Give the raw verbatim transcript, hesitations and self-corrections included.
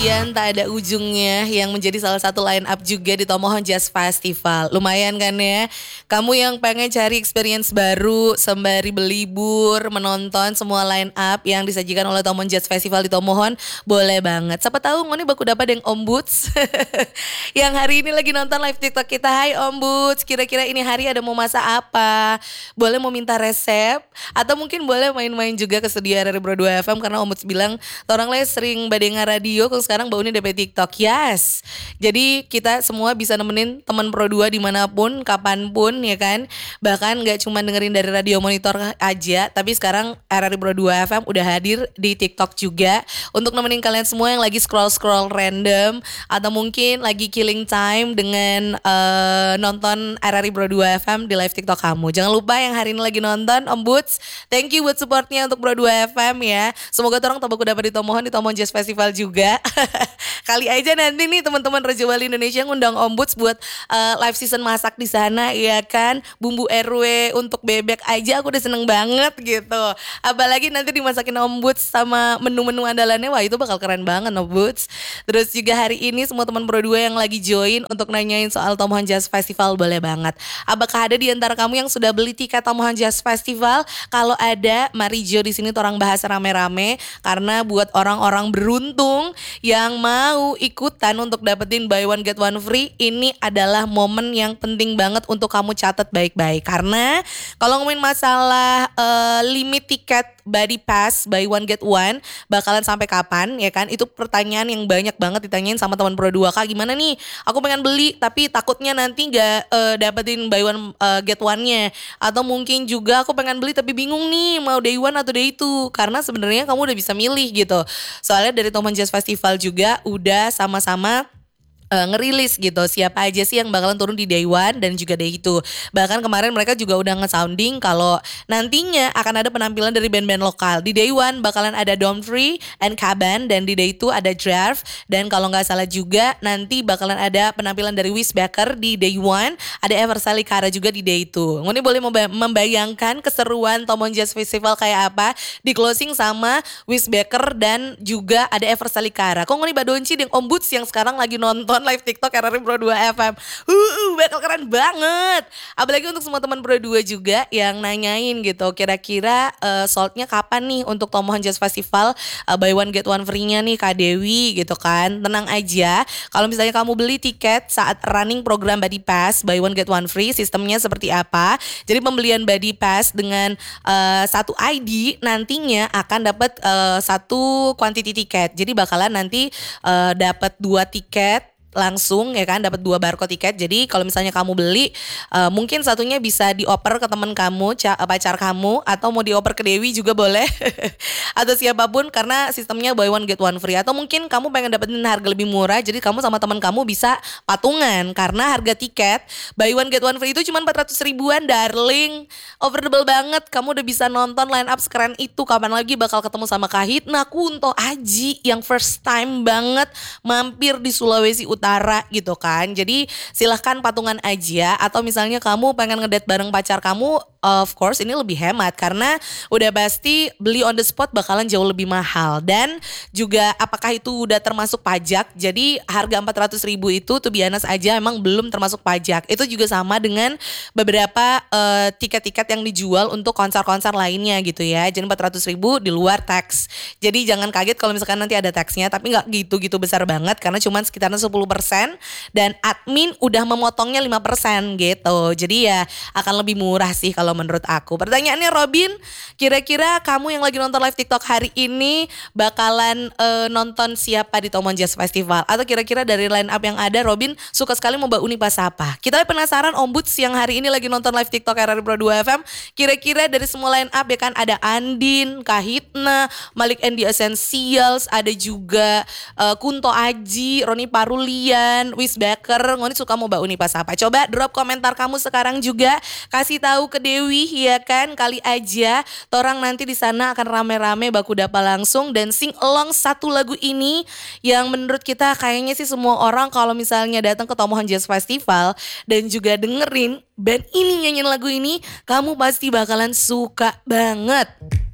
impian tak ada ujungnya yang menjadi salah satu line up juga di Tomohon Jazz Festival. Lumayan kan ya? Kamu yang pengen cari experience baru sembari berlibur, menonton semua line up yang disajikan oleh Tomohon Jazz Festival di Tomohon, boleh banget. Siapa tahu ngoni baku dapat yang Om Boots yang hari ini lagi nonton live TikTok kita. Hai Om Boots, kira-kira ini hari ada mau masak apa? Boleh mau minta resep atau mungkin boleh main-main juga ke studio R R I Pro dua F M karena Om Boots bilang orang lain sering badengar radio kok sekarang baunya D P TikTok. Yes. Jadi kita semua bisa nemenin teman Pro dua dimanapun, kapanpun ya kan. Bahkan gak cuma dengerin dari radio monitor aja, tapi sekarang R R I Pro dua F M udah hadir di TikTok juga untuk nemenin kalian semua yang lagi scroll-scroll random atau mungkin lagi killing time dengan uh, nonton R R I Pro dua F M di live TikTok kamu. Jangan lupa yang hari ini lagi nonton Om Boots, thank you buat supportnya untuk Pro dua F M ya. Semoga orang tabaku dapat di Tomohon di Tomohon Jazz Festival juga. Kali aja nanti nih teman-teman Raja Wali Indonesia ngundang Om Boots buat uh, live season masak di sana ya kan. Bumbu R W untuk bebek aja aku udah seneng banget gitu. Apalagi nanti dimasakin Om Boots sama menu-menu andalannya, wah itu bakal keren banget Om Boots. Terus juga hari ini semua teman Pro dua yang lagi join untuk nanyain soal Tomohon Jazz Festival boleh banget. Apakah ada di antara kamu yang sudah beli tiket Tomohon Jazz Festival? Kalau ada, mari Jo di sini orang bahas rame-rame karena buat orang-orang beruntung yang mau ikutan untuk dapetin buy one get one free, ini adalah momen yang penting banget untuk kamu catat baik-baik. Karena kalau ngomongin masalah uh, limit tiket body pass buy one get one bakalan sampai kapan ya kan? Itu pertanyaan yang banyak banget ditanyain sama teman Pro dua. Kak gimana nih? Aku pengen beli tapi takutnya nanti gak uh, dapetin buy one uh, get one-nya. Atau mungkin juga aku pengen beli tapi bingung nih mau day one atau day two. Karena sebenarnya kamu udah bisa milih gitu. Soalnya dari Tomohon Jazz Festival juga udah sama-sama Uh, ngerilis gitu siapa aja sih yang bakalan turun di day one dan juga day two. Bahkan kemarin mereka juga udah nge-sounding kalau nantinya akan ada penampilan dari band-band lokal. Di day one bakalan ada Domfree and Kaban, dan di day two ada Draft, dan kalau gak salah juga nanti bakalan ada penampilan dari Wisbacker di day one, ada Eversally Kara juga di day two. Ngoni boleh membayangkan keseruan Tomohon Jazz Festival kayak apa di closing sama Wisbacker dan juga ada Eversally Kara. Kok ngoni badonci dengan Om Boots yang sekarang lagi nonton live TikTok R R I Pro dua F M. Uh, bakal keren banget. Apalagi untuk semua teman Pro dua juga yang nanyain gitu, kira-kira uh, soldnya kapan nih untuk Tomohon Jazz Festival uh, buy one get one free-nya nih Kak Dewi gitu kan. Tenang aja, kalau misalnya kamu beli tiket saat running program Buddy Pass buy one get one free, sistemnya seperti apa? Jadi pembelian Buddy Pass dengan uh, satu I D nantinya akan dapat uh, satu quantity tiket. Jadi bakalan nanti uh, dapat dua tiket langsung ya kan, dapat dua barcode tiket. Jadi kalau misalnya kamu beli uh, mungkin satunya bisa dioper ke teman kamu, ca- pacar kamu, atau mau dioper ke Dewi juga boleh atau siapapun karena sistemnya buy one get one free. Atau mungkin kamu pengen dapetin harga lebih murah, jadi kamu sama teman kamu bisa patungan karena harga tiket buy one get one free itu cuma empat ratus ribuan darling. Affordable banget, kamu udah bisa nonton line up sekeren itu. Kapan lagi bakal ketemu sama Kahitna, Kunto Aji yang first time banget mampir di Sulawesi Utara gitu kan. Jadi silahkan patungan aja. Atau misalnya kamu pengen ngedate bareng pacar kamu, of course ini lebih hemat karena udah pasti beli on the spot bakalan jauh lebih mahal. Dan juga apakah itu udah termasuk pajak? Jadi harga empat ratus ribu itu tuh biasa aja emang belum termasuk pajak. Itu juga sama dengan beberapa uh, tiket-tiket yang dijual untuk konser-konser lainnya gitu ya. Jadi empat ratus ribu di luar tax. Jadi jangan kaget kalau misalkan nanti ada taxnya, tapi gak gitu-gitu besar banget karena cuma sekitaran sepuluh persen dan admin udah memotongnya lima persen gitu. Jadi ya akan lebih murah sih kalau menurut aku. Pertanyaannya Robin, kira-kira kamu yang lagi nonton live TikTok hari ini bakalan uh, nonton siapa di Tomohon Jazz Festival? Atau kira-kira dari line up yang ada Robin suka sekali mau Mbak Uni pas apa? Kita penasaran Om Boots yang hari ini lagi nonton live TikTok R R I Pro dua F M, kira-kira dari semua line up ya kan ada Andin, Kahitna, Malik and the Essentials, ada juga uh, Kunto Aji, Roni Parulian, Wisbacker. Ngoni suka mau Mbak Uni pas apa? Coba drop komentar kamu sekarang juga, kasih tahu ke Dewi ya kan, kali aja torang nanti di sana akan rame-rame baku dapa langsung dan sing along satu lagu ini yang menurut kita kayaknya sih semua orang kalau misalnya datang ke Tomohon Jazz Festival dan juga dengerin band ini nyanyiin lagu ini, kamu pasti bakalan suka banget.